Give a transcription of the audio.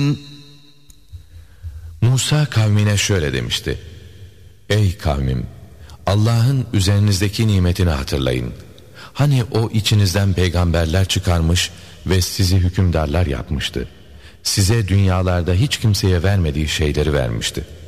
Musa kavmine şöyle demişti: Ey kavmim, Allah'ın üzerinizdeki nimetini hatırlayın. Hani o içinizden peygamberler çıkarmış ve sizi hükümdarlar yapmıştı. Size dünyalarda hiç kimseye vermediği şeyleri vermişti.